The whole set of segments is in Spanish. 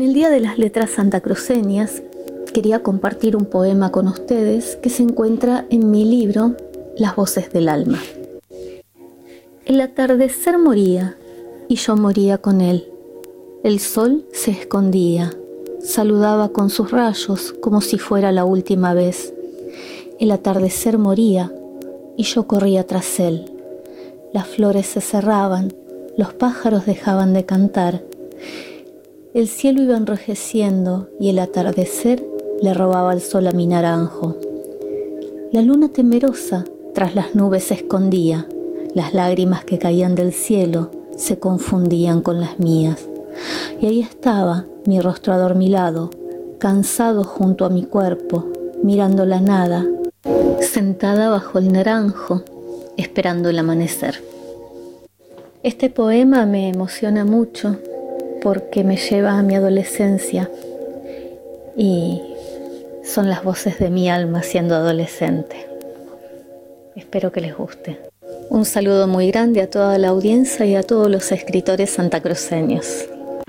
En el Día de las Letras santacruceñas quería compartir un poema con ustedes que se encuentra en mi libro Las voces del alma. El atardecer moría y yo moría con él. El sol se escondía, saludaba con sus rayos como si fuera la última vez. El atardecer moría y yo corría tras él. Las flores se cerraban, los pájaros dejaban de cantar. El cielo iba enrojeciendo y el atardecer le robaba el sol a mi naranjo. La luna temerosa tras las nubes se escondía. Las lágrimas que caían del cielo se confundían con las mías. Y ahí estaba mi rostro adormilado, cansado junto a mi cuerpo, mirando la nada, sentada bajo el naranjo, esperando el amanecer. Este poema me emociona mucho porque me lleva a mi adolescencia y son las voces de mi alma siendo adolescente. Espero que les guste. Un saludo muy grande a toda la audiencia y a todos los escritores santacruceños.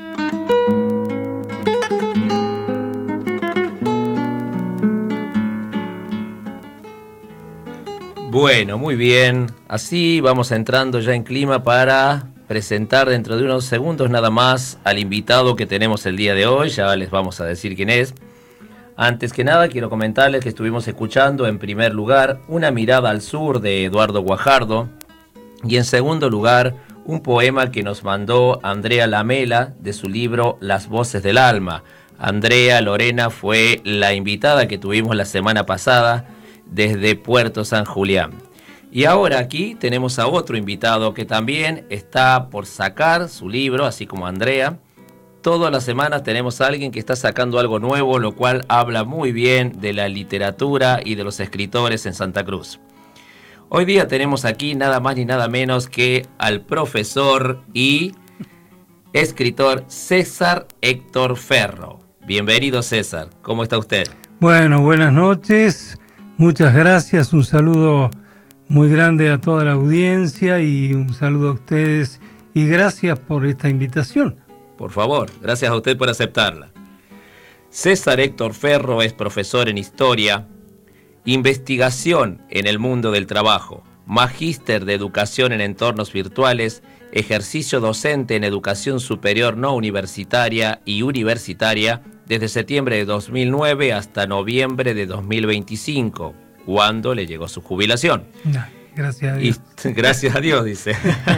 Bueno, muy bien. Así vamos entrando ya en clima para presentar dentro de unos segundos nada más al invitado que tenemos el día de hoy. Ya les vamos a decir quién es. Antes que nada, quiero comentarles que estuvimos escuchando en primer lugar Una mirada al sur de Eduardo Guajardo y en segundo lugar un poema que nos mandó Andrea Lamela de su libro Las voces del alma. Andrea Lorena fue la invitada que tuvimos la semana pasada desde Puerto San Julián. Y ahora aquí tenemos a otro invitado que también está por sacar su libro, así como Andrea. Todas las semanas tenemos a alguien que está sacando algo nuevo, lo cual habla muy bien de la literatura y de los escritores en Santa Cruz. Hoy día tenemos aquí nada más ni nada menos que al profesor y escritor César Héctor Ferro. Bienvenido, César. ¿Cómo está usted? Bueno, buenas noches. Muchas gracias. Un saludo muy grande a toda la audiencia y un saludo a ustedes. Y gracias por esta invitación. Por favor, gracias a usted por aceptarla. César Héctor Ferro es profesor en Historia, Investigación en el mundo del trabajo, Magíster de Educación en entornos virtuales, ejercicio docente en Educación Superior no universitaria y universitaria desde septiembre de 2009 hasta noviembre de 2025, cuando le llegó su jubilación. Gracias a Dios. Gracias a Dios, dice.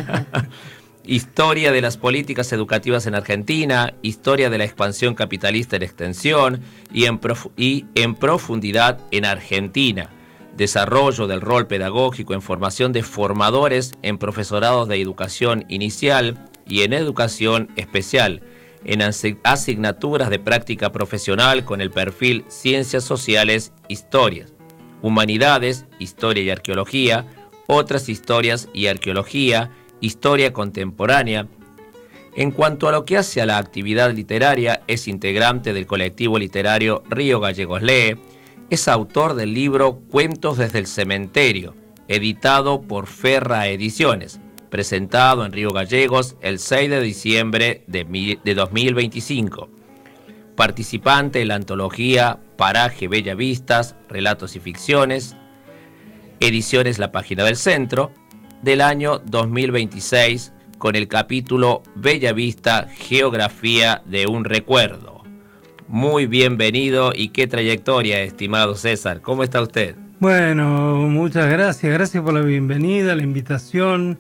Historia de las políticas educativas en Argentina, historia de la expansión capitalista en extensión y en profundidad en Argentina, desarrollo del rol pedagógico en formación de formadores en profesorados de educación inicial y en educación especial, en asignaturas de práctica profesional con el perfil Ciencias Sociales, Historias, Humanidades, Historia y Arqueología, Otras Historias y Arqueología, Historia Contemporánea. En cuanto a lo que hace a la actividad literaria, es integrante del colectivo literario Río Gallegos Lee, es autor del libro Cuentos desde el Cementerio, editado por Ferra Ediciones, presentado en Río Gallegos el 6 de diciembre de 2025. Participante en la antología Paraje Bellavistas, Relatos y Ficciones, Ediciones La Página del Centro, del año 2026, con el capítulo Bellavista, Geografía de un Recuerdo. Muy bienvenido y qué trayectoria, estimado César. ¿Cómo está usted? Bueno, muchas gracias. Gracias por la bienvenida, la invitación.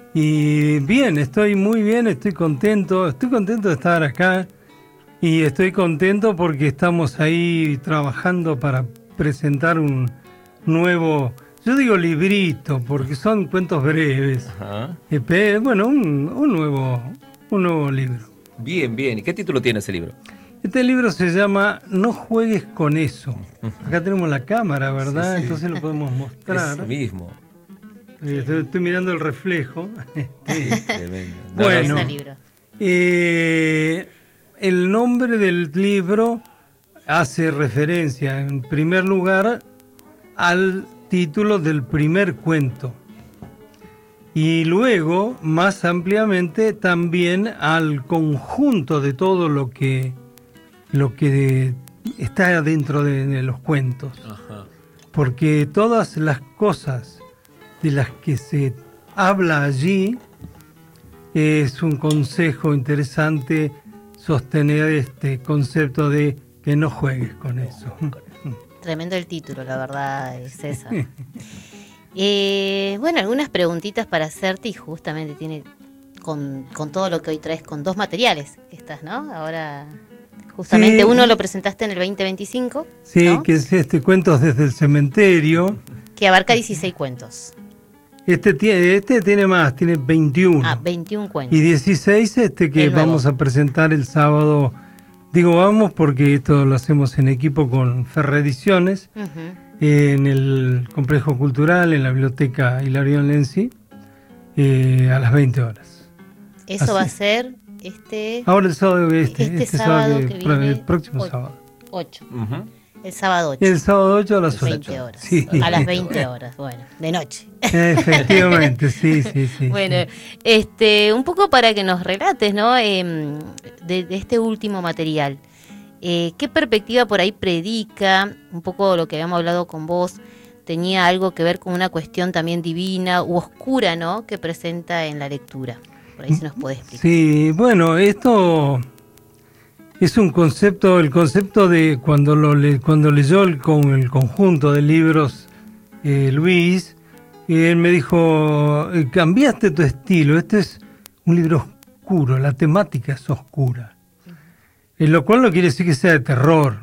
Y bien, estoy muy bien, estoy contento de estar acá. Y estoy contento porque estamos ahí trabajando para presentar un nuevo... Yo digo librito porque son cuentos breves. Ajá. Bueno, un nuevo libro. Bien, bien. ¿Y qué título tiene ese libro? Este libro se llama No juegues con eso. Acá tenemos la cámara, ¿verdad? Sí. Entonces lo podemos mostrar. Ese mismo. Estoy mirando el reflejo. Tremendo. Bueno, el nombre del libro hace referencia, en primer lugar, al título del primer cuento y luego más ampliamente también al conjunto de todo lo que lo que está dentro de los cuentos. Ajá. Porque todas las cosas de las que se habla allí es un consejo interesante sostener este concepto de que no juegues con eso. Tremendo el título, la verdad, César. Bueno, algunas preguntitas para hacerte y justamente tiene con todo lo que hoy traes, con 2 materiales que estás, ¿no? Ahora, justamente sí. Uno lo presentaste en el 2025. Sí, ¿no? que es Cuentos desde el cementerio. Que abarca 16 cuentos. Este tiene más, tiene 21. 21 cuentos. Y 16 que vamos a presentar el sábado. Digo vamos porque esto lo hacemos en equipo con Ferre Ediciones, en el Complejo Cultural, en la Biblioteca Hilarión Lenzi, a las 20 horas. Eso así. Va a ser ahora el sábado este sábado que viene, el próximo sábado. 8. El sábado 8. El sábado 8 a las 8. 20 horas. Sí. A las 20 horas, bueno, de noche. Efectivamente, sí. Bueno, un poco para que nos relates, ¿no? De este último material. ¿Qué perspectiva por ahí predica? Un poco lo que habíamos hablado con vos, tenía algo que ver con una cuestión también divina u oscura, ¿no? Que presenta en la lectura. Por ahí se nos puede explicar. Sí, bueno, esto es un concepto, el concepto de cuando leyó el conjunto de libros Luis, él me dijo, cambiaste tu estilo, este es un libro oscuro, la temática es oscura, lo cual no quiere decir que sea de terror.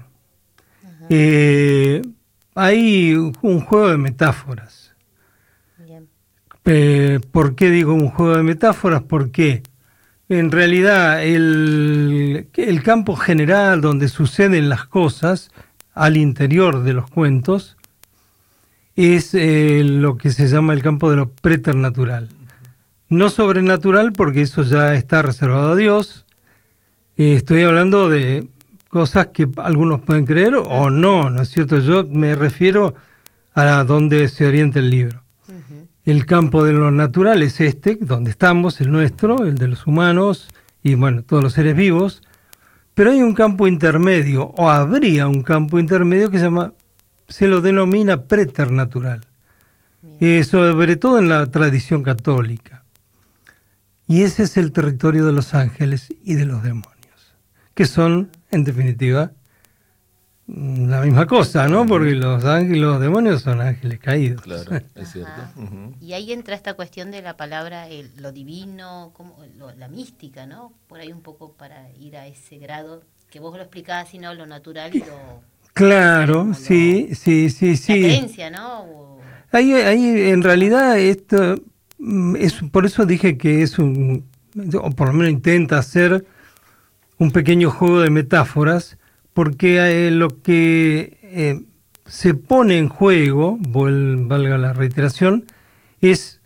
Hay un juego de metáforas. Bien. ¿Por qué digo un juego de metáforas? Porque en realidad el campo general donde suceden las cosas al interior de los cuentos es lo que se llama el campo de lo preternatural. No sobrenatural porque eso ya está reservado a Dios. Estoy hablando de cosas que algunos pueden creer o no, ¿no es cierto? Yo me refiero a donde se orienta el libro. El campo de lo natural es donde estamos, el nuestro, el de los humanos y, bueno, todos los seres vivos. Pero hay un campo intermedio, o habría un campo intermedio que se lo denomina preternatural. Sobre todo en la tradición católica. Y ese es el territorio de los ángeles y de los demonios, que son, en definitiva, la misma cosa, ¿no? Porque los ángeles, los demonios son ángeles caídos. Claro, es cierto. Y ahí entra esta cuestión de la palabra, lo divino, la mística, ¿no? Por ahí un poco para ir a ese grado que vos lo explicabas, sino lo natural y lo... Claro, sí. La creencia, ¿no? Ahí en realidad esto es, por eso dije que es o por lo menos intenta hacer un pequeño juego de metáforas, porque lo que se pone en juego, valga la reiteración, es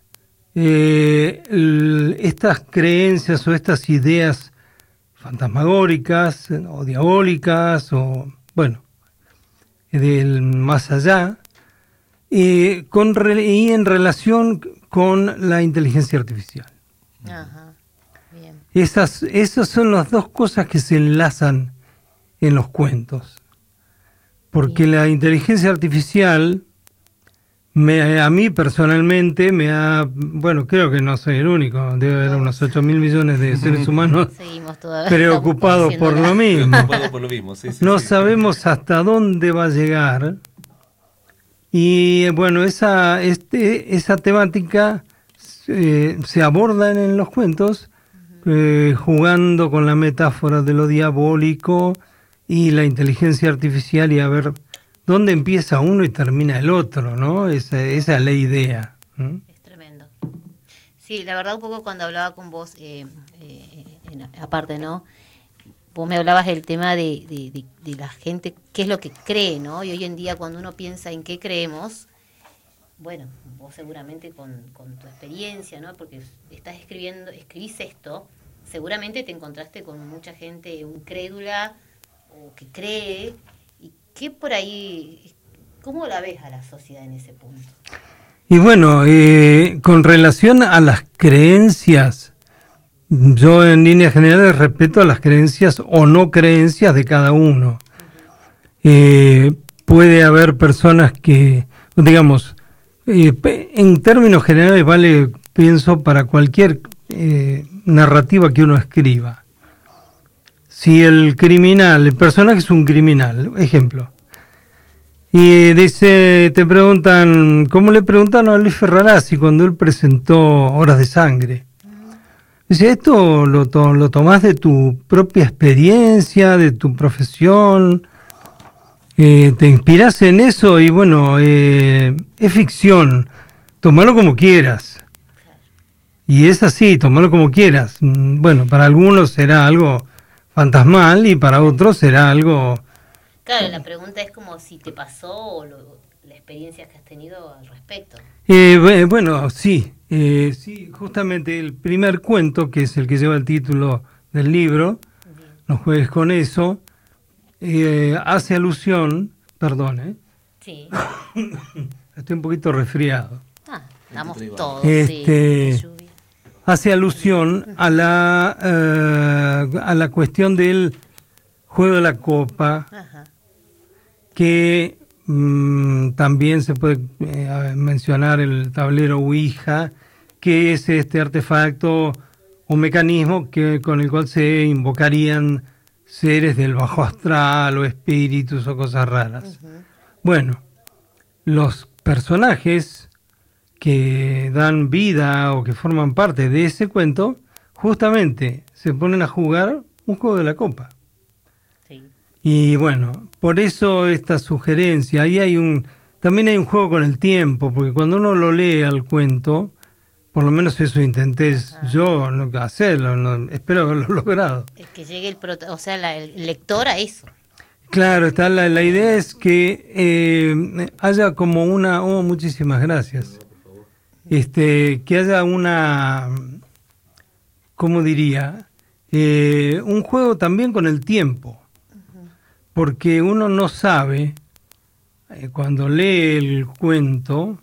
estas creencias o estas ideas fantasmagóricas o diabólicas o, bueno, del más allá, y en relación con la inteligencia artificial. Ajá, bien. Esas son las dos cosas que se enlazan en los cuentos. Porque la inteligencia artificial, a mí personalmente, bueno, creo que no soy el único, debe haber unos 8.000 millones de seres humanos preocupados por lo mismo. No sabemos hasta dónde va a llegar. Y bueno, esa temática se aborda en los cuentos, jugando con la metáfora de lo diabólico y la inteligencia artificial, y a ver dónde empieza uno y termina el otro, ¿no? Esa es la idea. Es tremendo. Sí, la verdad, un poco cuando hablaba con vos, aparte, ¿no? Vos me hablabas del tema de la gente, qué es lo que cree, ¿no? Y hoy en día cuando uno piensa en qué creemos, bueno, vos seguramente con tu experiencia, ¿no? Porque escribís esto, seguramente te encontraste con mucha gente incrédula o que cree, y que por ahí, ¿cómo la ves a la sociedad en ese punto? Y bueno, con relación a las creencias, yo en líneas generales respeto las creencias o no creencias de cada uno. Puede haber personas que, digamos, en términos generales vale, pienso, para cualquier narrativa que uno escriba. Si el personaje es un criminal, ejemplo, y dice, te preguntan, ¿cómo le preguntaron a Luis Ferrarazzi cuando él presentó Horas de Sangre? Dice, ¿esto lo tomás de tu propia experiencia, de tu profesión? ¿Te inspirás en eso? Y bueno, es ficción, tomalo como quieras. Y es así, tomalo como quieras. Bueno, para algunos será algo fantasmal y para otros será algo... Claro, la pregunta es como si te pasó o la experiencia que has tenido al respecto. Bueno, sí, sí, justamente el primer cuento, que es el que lleva el título del libro, No juegues con eso, hace alusión, perdón, Sí. estoy un poquito resfriado. Damos todos, sí, lluvia. Hace alusión a la cuestión del juego de la copa, Ajá. que también se puede mencionar el tablero Ouija, que es este artefacto o mecanismo con el cual se invocarían seres del bajo astral o espíritus o cosas raras. Bueno, los personajes que dan vida o que forman parte de ese cuento, justamente se ponen a jugar un juego de la copa. Sí. Y bueno, por eso esta sugerencia. Ahí también hay un juego con el tiempo, porque cuando uno lo lee al cuento, por lo menos eso intenté yo hacerlo, espero haberlo logrado. Es que llegue el lector a eso. Claro, la idea es que haya como muchísimas gracias. Que haya ¿cómo diría? Un juego también con el tiempo. Porque uno no sabe, cuando lee el cuento,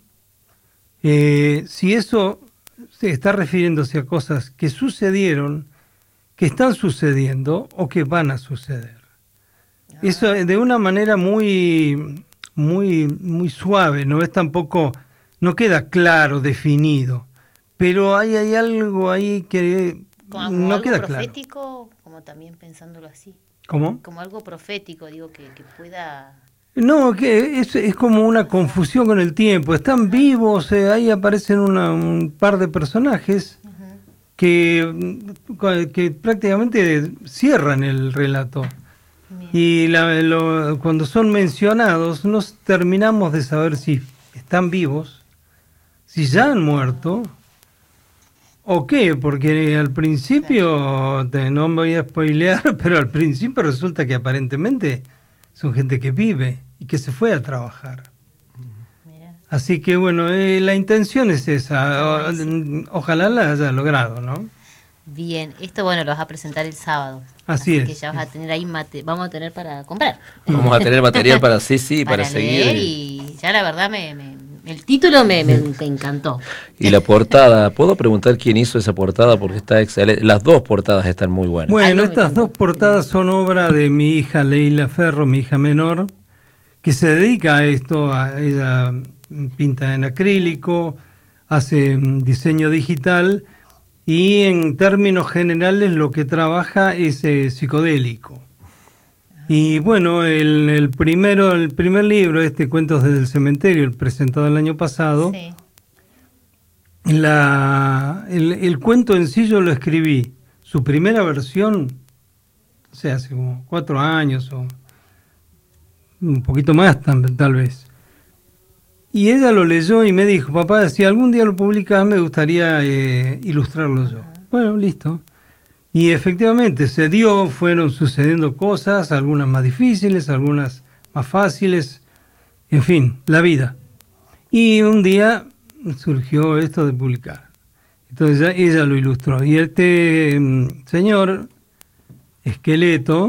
si eso se está refiriéndose a cosas que sucedieron, que están sucediendo o que van a suceder. Eso de una manera muy, muy, muy suave, no es tampoco, no queda claro, definido, pero hay algo ahí que como no algo queda profético, claro. Como también pensándolo así. ¿Cómo? Como algo profético, digo, que pueda... No, que es como una confusión con el tiempo. Están vivos, ahí aparecen un par de personajes que prácticamente cierran el relato. Y cuando son mencionados, no terminamos de saber si están vivos, si ya han muerto, o qué, porque al principio, no me voy a spoilear, pero al principio resulta que aparentemente son gente que vive y que se fue a trabajar. Así que bueno, la intención es esa, ojalá la haya logrado, ¿no? Bien, esto bueno, lo vas a presentar el sábado. Así es. Que ya vas a tener ahí vamos a tener para comprar. Vamos a tener material para para leer seguir. Y ya la verdad el título me encantó. Y la portada, ¿puedo preguntar quién hizo esa portada? Porque está excelente. Las dos portadas están muy buenas. Bueno, estas dos portadas son obra de mi hija Leila Ferro, mi hija menor, que se dedica a esto. Ella pinta en acrílico, hace diseño digital y en términos generales lo que trabaja es psicodélico. Y bueno, el primer libro, Cuentos desde el Cementerio, el presentado el año pasado, Sí. el cuento en sí yo lo escribí, su primera versión, o sea, hace como 4 años o un poquito más tal vez. Y ella lo leyó y me dijo, papá, si algún día lo publicas me gustaría ilustrarlo yo. Bueno, listo. Y efectivamente fueron sucediendo cosas, algunas más difíciles, algunas más fáciles, en fin, la vida. Y un día surgió esto de publicar. Entonces ella lo ilustró. Y señor Esqueleto,